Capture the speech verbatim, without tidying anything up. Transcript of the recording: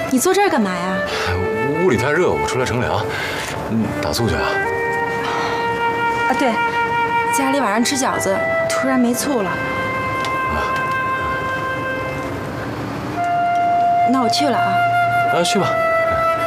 你坐这儿干嘛呀？ 屋里太热，我出来乘凉。嗯，打醋去啊？ 啊，对，家里晚上吃饺子，突然没醋了。 啊。 那我去了啊。 啊，去吧。